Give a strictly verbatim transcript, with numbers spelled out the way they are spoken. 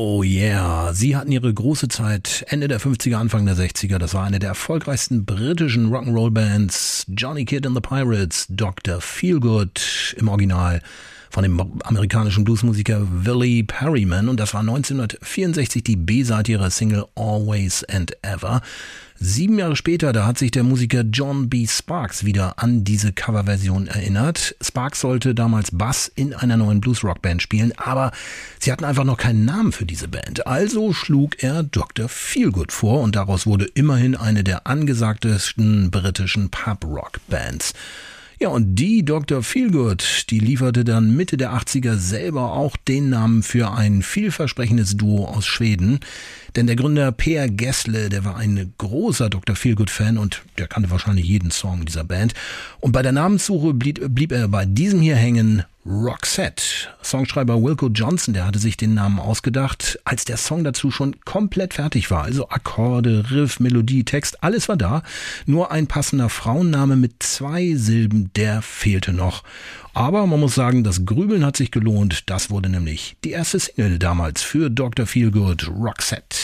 Oh yeah, sie hatten ihre große Zeit Ende der fünfziger, Anfang der sechziger. Das war eine der erfolgreichsten britischen Rock'n'Roll-Bands. Johnny Kidd and the Pirates, Doktor Feelgood im Original von dem amerikanischen Bluesmusiker Willie Perryman. Und das war neunzehnhundertvierundsechzig die B-Seite ihrer Single Always and Ever. Sieben Jahre später, da hat sich der Musiker John B. Sparks wieder an diese Coverversion erinnert. Sparks sollte damals Bass in einer neuen Blues-Rock-Band spielen, aber sie hatten einfach noch keinen Namen für diese Band. Also schlug er Doktor Feelgood vor und daraus wurde immerhin eine der angesagtesten britischen Pub-Rock-Bands. Ja, und die Doktor Feelgood, die lieferte dann Mitte der achtziger selber auch den Namen für ein vielversprechendes Duo aus Schweden. Denn der Gründer Per Gessle, der war ein großer Doktor Feelgood-Fan und der kannte wahrscheinlich jeden Song dieser Band. Und bei der Namenssuche blieb, blieb er bei diesem hier hängen, Roxette. Songschreiber Wilko Johnson, der hatte sich den Namen ausgedacht, als der Song dazu schon komplett fertig war. Also Akkorde, Riff, Melodie, Text, alles war da. Nur ein passender Frauenname mit zwei Silben, der fehlte noch. Aber man muss sagen, das Grübeln hat sich gelohnt. Das wurde nämlich die erste Single damals für Doktor Feelgood, Roxette.